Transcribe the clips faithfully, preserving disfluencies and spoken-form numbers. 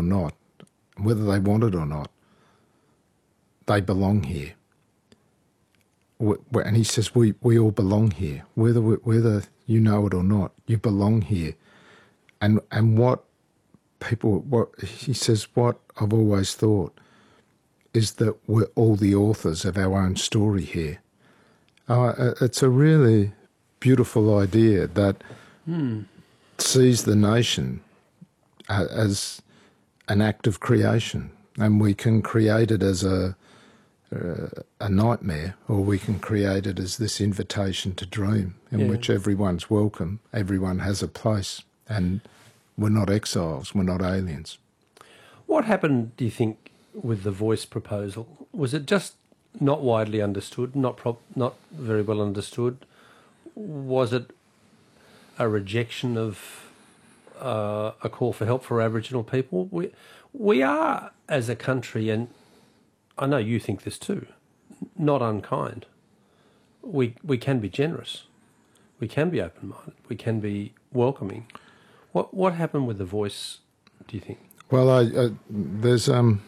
not, whether they want it or not, they belong here. And he says, we, we all belong here, whether whether you know it or not, you belong here. And and what people, what he says, what I've always thought is that we're all the authors of our own story here. Uh, it's a really beautiful idea that mm. sees the nation as an act of creation, and we can create it as a uh, a nightmare, or we can create it as this invitation to dream, in yeah. which everyone's welcome, everyone has a place, and we're not exiles, we're not aliens. What happened, do you think, with the Voice proposal? Was it just not widely understood, not prop, not very well understood? Was it a rejection of uh, a call for help for Aboriginal people? We we are, as a country, and I know you think this too, not unkind. We we can be generous. We can be open-minded. We can be welcoming. What what happened with the Voice, do you think? Well, I, I, there's um,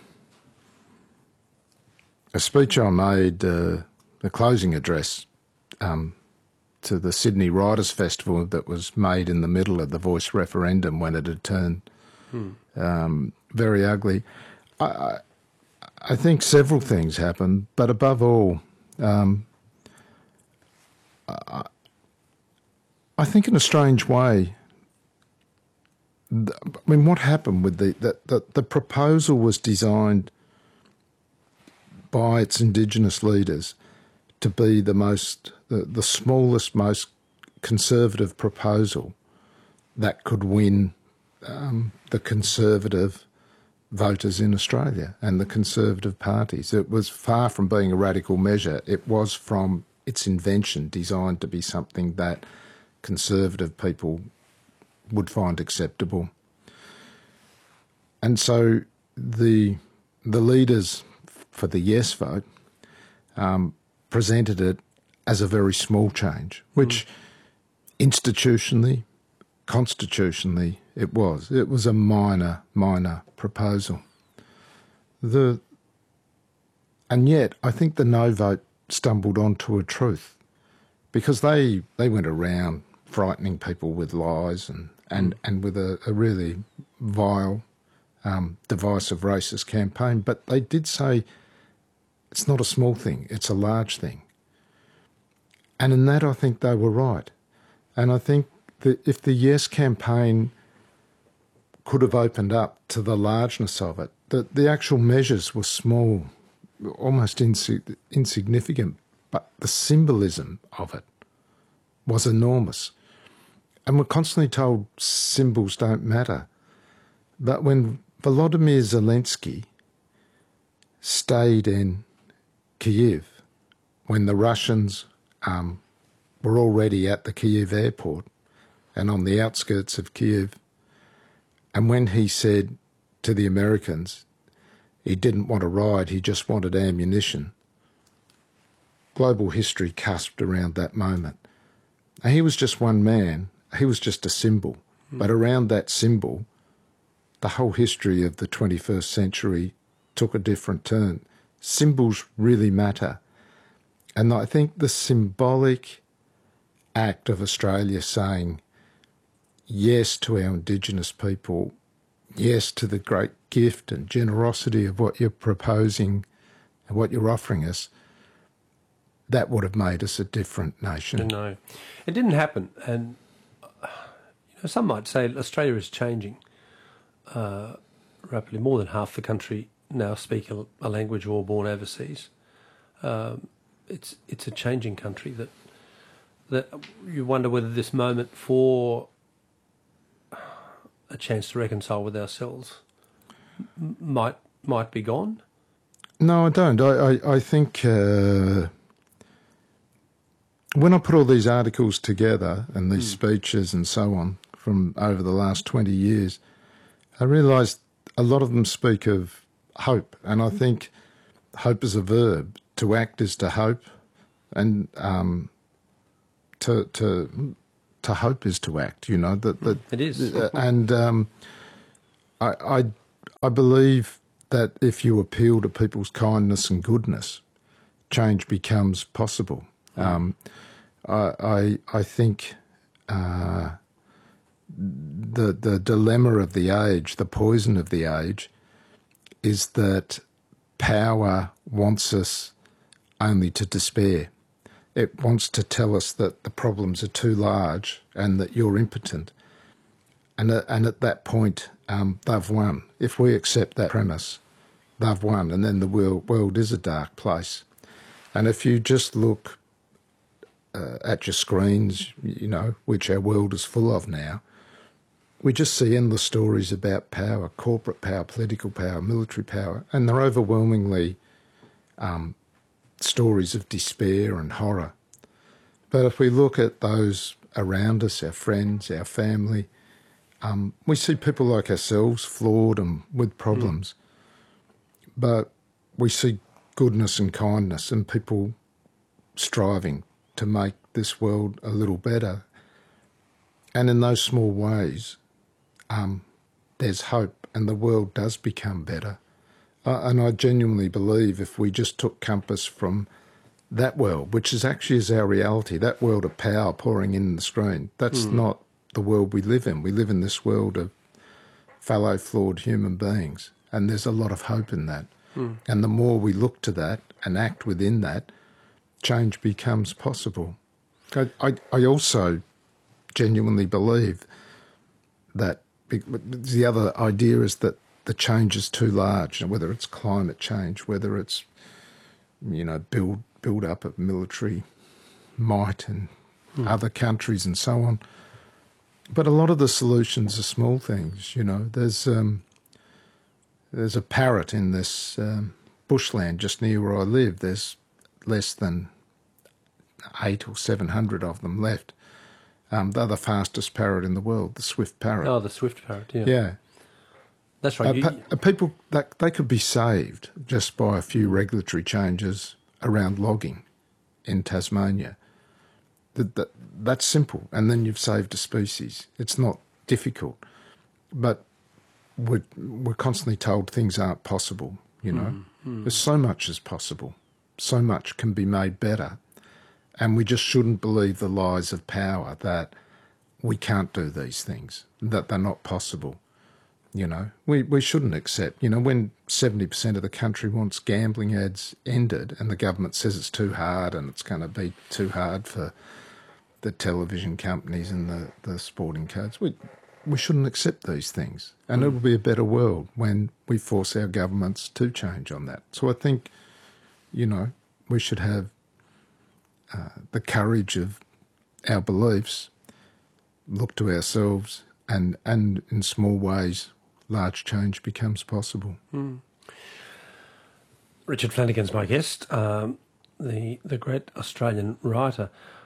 a speech I made, uh, a closing address um, to the Sydney Writers' Festival that was made in the middle of the Voice referendum when it had turned hmm. um, very ugly. I, I, I think several things happened, but above all, um, I, I think in a strange way, I mean, what happened with the, the, the, the proposal was designed by its Indigenous leaders to be the most, the, the smallest, most conservative proposal that could win um, the conservative voters in Australia and the conservative parties. It was far from being a radical measure. It was, from its invention, designed to be something that conservative people would find acceptable. And so the the leaders for the yes vote um, presented it as a very small change, which mm. institutionally, constitutionally, it was. It was a minor, minor proposal. The and yet I think the no vote stumbled onto a truth, because they they went around frightening people with lies and and, mm. and with a, a really vile, um, divisive, racist campaign. But they did say it's not a small thing, it's a large thing. And in that I think they were right. And I think that if the Yes campaign could have opened up to the largeness of it, that the actual measures were small, almost insig- insignificant, but the symbolism of it was enormous. And we're constantly told symbols don't matter. But when Volodymyr Zelensky stayed in Kyiv, when the Russians um, were already at the Kyiv airport and on the outskirts of Kyiv, and when he said to the Americans he didn't want a ride, he just wanted ammunition, global history cusped around that moment. And he was just one man. He was just a symbol. Mm. But around that symbol, the whole history of the twenty-first century took a different turn. Symbols really matter. And I think the symbolic act of Australia saying yes to our Indigenous people, yes to the great gift and generosity of what you're proposing and what you're offering us, that would have made us a different nation. No, it didn't happen. And you know, some might say Australia is changing uh, rapidly. More than half the country now speak a, a language all born overseas. Um, it's it's a changing country that that you wonder whether this moment for a chance to reconcile with ourselves m- might might be gone. No, I don't. I I, I think uh, when I put all these articles together and these mm. speeches and so on from over the last twenty years, I realised a lot of them speak of hope, and I think hope is a verb. To act is to hope, and um, to to to hope is to act. You know that that it is, uh, and um, I, I I believe that if you appeal to people's kindness and goodness, change becomes possible. Mm. Um, I, I, I think uh, the the dilemma of the age, the poison of the age, is that power wants us only to despair. It wants to tell us that the problems are too large and that you're impotent. And, uh, and at that point, um, they've won. If we accept that premise, they've won, and then the world, world is a dark place. And if you just look uh, at your screens, you know, which our world is full of now, we just see endless stories about power, corporate power, political power, military power, and they're overwhelmingly um, stories of despair and horror. But if we look at those around us, our friends, our family, um, we see people like ourselves flawed and with problems. Mm. But we see goodness and kindness and people striving to make this world a little better. And in those small ways, um, there's hope and the world does become better. Uh, and I genuinely believe if we just took compass from that world, which is actually is our reality, that world of power pouring in the screen, that's mm. not the world we live in. We live in this world of fellow flawed human beings, and there's a lot of hope in that. Mm. And the more we look to that and act within that, change becomes possible. I, I, I also genuinely believe that the other idea is that the change is too large, and whether it's climate change, whether it's, you know, build build up of military might in mm. other countries and so on. But a lot of the solutions are small things, you know. There's um, there's a parrot in this um, bushland just near where I live. There's less than eight or seven hundred of them left. Um, they're the fastest parrot in the world, the swift parrot. Oh, the swift parrot, yeah. Yeah. That's right. Uh, you, pa- people, that, they could be saved just by a few regulatory changes around logging in Tasmania. That, that, that's simple, and then you've saved a species. It's not difficult. But we're, we're constantly told things aren't possible, you know. Mm, mm. There's so much is possible. So much can be made better. And we just shouldn't believe the lies of power that we can't do these things, that they're not possible. You know, we, we shouldn't accept, you know, when seventy percent of the country wants gambling ads ended and the government says it's too hard and it's going to be too hard for the television companies and the, the sporting codes, we, we shouldn't accept these things. And mm. it will be a better world when we force our governments to change on that. So I think, you know, we should have uh, the courage of our beliefs, look to ourselves, and, and in small ways, large change becomes possible. Mm. Richard Flanagan's my guest, um, the the great Australian writer.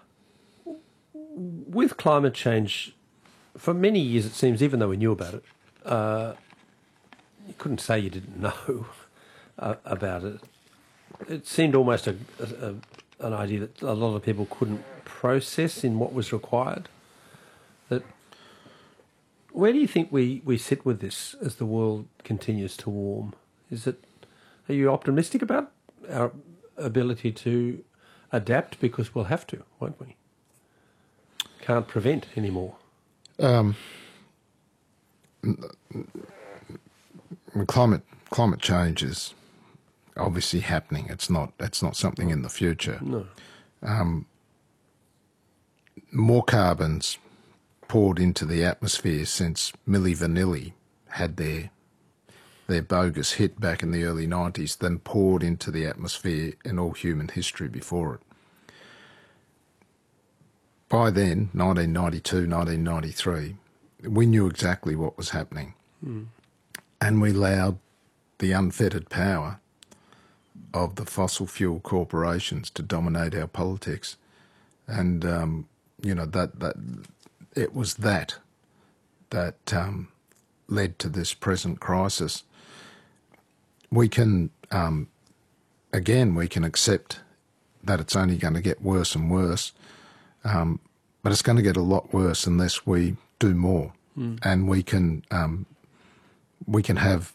With climate change, for many years it seems, even though we knew about it, uh, you couldn't say you didn't know uh, about it. It seemed almost a, a, an idea that a lot of people couldn't process in what was required. That Where do you think we, we sit with this as the world continues to warm? Is it? Are you optimistic about our ability to adapt? Because we'll have to, won't we? Can't prevent anymore. Um, climate climate change is obviously happening. It's not. It's not something in the future. No. Um, more carbons poured into the atmosphere since Milli Vanilli had their their bogus hit back in the early nineties than poured into the atmosphere in all human history before it. By then, nineteen ninety-two, nineteen ninety-three, we knew exactly what was happening. Mm. And we allowed the unfettered power of the fossil fuel corporations to dominate our politics. And, um, you know, that that... it was that that um, led to this present crisis. We can, um, again, we can accept that it's only going to get worse and worse, um, but it's going to get a lot worse unless we do more. Mm. And we can um, we can have